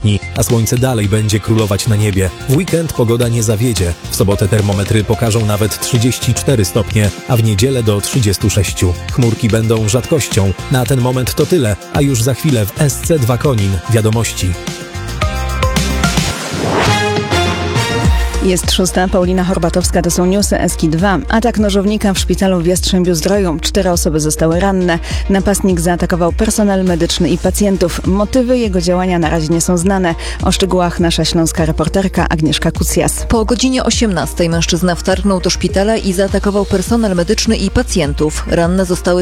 stopni, a słońce dalej będzie królować na niebie. W weekend pogoda nie zawiedzie. W sobotę termometry pokażą nawet 34 stopnie, a w niedzielę do 36. Chmurki będą rzadkością. Na ten moment to tyle, a już za chwilę w SC2 Konin wiadomości. Jest 6. Paulina Horbatowska, to są newsy SK2. Atak nożownika w szpitalu w Jastrzębiu-Zdroju. 4 osoby zostały ranne. Napastnik zaatakował personel medyczny i pacjentów. Motywy jego działania na razie nie są znane. O szczegółach nasza śląska reporterka Agnieszka Kucjas. Po godzinie 18 mężczyzna wtargnął do szpitala i zaatakował personel medyczny i pacjentów. Ranne zostały